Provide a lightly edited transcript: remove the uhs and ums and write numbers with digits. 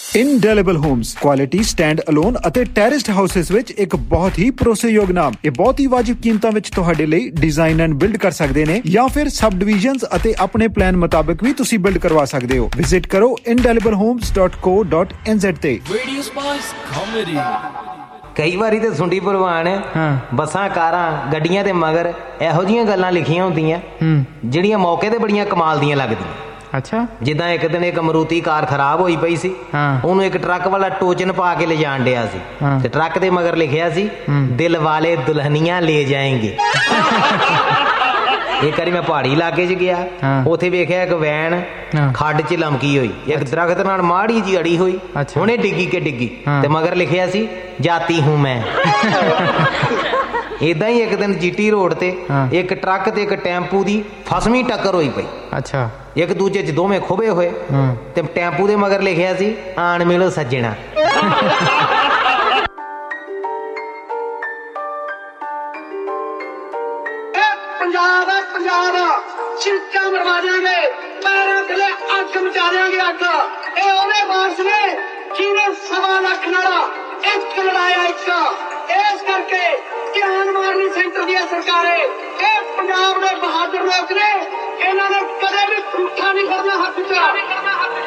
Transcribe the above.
ਇਨਡੈਲੇਬਲ homes quality stand alone ਅਤੇ ਟੈਰਿਸਡ houses ਵਿੱਚ ਇੱਕ ਬਹੁਤ ਹੀ ਭਰੋਸੇਯੋਗ ਨਾਮ। ਇਹ ਬਹੁਤ ਹੀ ਵਾਜਿਬ ਕੀਮਤਾਂ ਵਿੱਚ ਤੁਹਾਡੇ ਲਈ ਡਿਜ਼ਾਈਨ ਐਂਡ ਬਿਲਡ ਕਰ ਸਕਦੇ ਨੇ ਜਾਂ ਫਿਰ ਸਬ ਡਿਵੀਜ਼ਨਸ ਅਤੇ ਆਪਣੇ ਪਲਾਨ ਮੁਤਾਬਕ ਵੀ ਤੁਸੀਂ ਬਿਲਡ ਕਰਵਾ ਸਕਦੇ ਹੋ। ਵਿਜ਼ਿਟ ਕਰੋ indelibblehomes.co.nz ਤੇ। ਕਈ ਵਾਰੀ ਤੇ ਸੁੰਡੀ ਭਲਵਾਨ ਬੱਸਾਂ ਕਾਰਾਂ ਗੱਡੀਆਂ ਦੇ ਮਗਰ ਇਹੋ ਜਿਹੀਆਂ ਗੱਲਾਂ ਲਿਖੀਆਂ ਹੁੰਦੀਆਂ ਜਿਹੜੀਆਂ ਮੌਕੇ ਤੇ ਬੜੀਆਂ ਕਮਾਲ ਦੀਆਂ ਲੱਗਦੀਆਂ। ਅੱਛਾ, ਜਿੱਦਾਂ ਇੱਕ ਦਿਨ ਇੱਕ ਮਰੂਤੀ ਕਾਰ ਖਰਾਬ ਹੋਈ ਪਈ ਸੀ, ਉਹਨੂੰ ਇੱਕ ਟਰੱਕ ਵਾਲਾ ਟੋਚਨ ਪਾ ਕੇ ਲਿਜਾਣ ਡਿਆ ਸੀ ਤੇ ਟਰੱਕ ਦੇ ਮਗਰ ਲਿਖਿਆ ਸੀ ਦਿਲ ਵਾਲੇ ਦੁਲਹਨੀਆਂ ਲੈ ਜਾਏਂਗੇ। ਇੱਕ ਵਾਰੀ ਮੈਂ ਪਹਾੜੀ ਇਲਾਕੇ 'ਚ ਗਿਆ, ਉੱਥੇ ਵੇਖਿਆ ਇੱਕ ਵੈਨ ਖੱਡ 'ਚ ਲਮਕੀ ਹੋਈ, ਇੱਕ ਦਰਖਤ ਨਾਲ ਮਾੜੀ ਜੀ ਅੜੀ ਹੋਈ, ਉਹਨੇ ਡਿੱਗੀ ਤੇ ਮਗਰ ਲਿਖਿਆ ਸੀ ਜਾਤੀ ਹੂੰ ਮੈਂ। ਏਦਾਂ ਹੀ ਇੱਕ ਦਿਨ ਜੀਟੀ ਰੋਡ ਤੇ ਇੱਕ ਟਰੱਕ ਤੇ ਇੱਕ ਟੈਂਪੂ ਦੀ ਫਸਵੀਂ ਟੱਕਰ ਹੋਈ ਪਈ। ਅੱਛਾ, ਇੱਕ ਦੂਜੇ 'ਚ ਦੋਵੇਂ ਖੁੱਬੇ ਹੋਏ ਤੇ ਟੈਂਪੂ ਦੇ ਮਗਰ ਲਿਖਿਆ ਸੀ ਆਣ ਮਿਲੋ ਸੱਜਣਾ। ਪੰਜਾਬ ਹੈ ਪੰਜਾਬ, ਚੀਕਾਂ ਮਰਵਾ ਦਿਆਂਗੇ, ਪੈਰਾਂ ਥੱਲੇ ਅੱਗ ਮਚਾ ਦਿਆਂਗੇ ਅੱਗ। ਇਹ ਉਹਦੇ ਵਾਰਸ ਨੇ ਜਿਹਨੇ 1.25 ਲੱਖ ਨਾਲ ਇੱਕ ਲੜਾਇਆ ਇੱਕ। ਇਸ ਕਰਕੇ ਧਿਆਨ ਮਾਰਨੀ ਸੈਂਟਰ ਦੀਆਂ ਸਰਕਾਰੇ। ਇਹ ਪੰਜਾਬ ਦੇ ਬਹਾਦਰ ਲੋਕ ਨੇ, ਇਹਨਾਂ ਨੇ ਕਦੇ ਵੀ ਝੂਠਾ ਨਹੀਂ ਕਰਨਾ ਹੱਥ 'ਚ।